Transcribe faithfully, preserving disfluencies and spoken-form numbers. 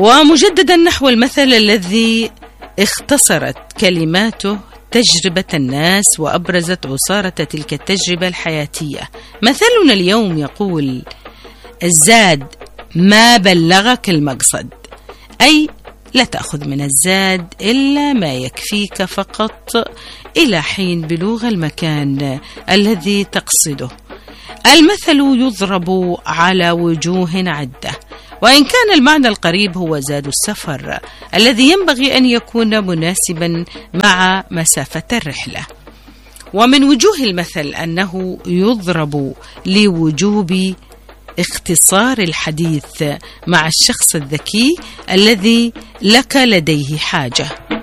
ومجددا نحو المثل الذي اختصرت كلماته تجربة الناس وأبرزت عصارة تلك التجربة الحياتية. مثلنا اليوم يقول: الزاد ما بلغك المقصد، أي لا تأخذ من الزاد إلا ما يكفيك فقط إلى حين بلوغ المكان الذي تقصده. المثل يضرب على وجوه عدة، وإن كان المعنى القريب هو زاد السفر الذي ينبغي أن يكون مناسبا مع مسافة الرحلة. ومن وجوه المثل أنه يضرب لوجوب اختصار الحديث مع الشخص الذكي الذي لك لديه حاجة.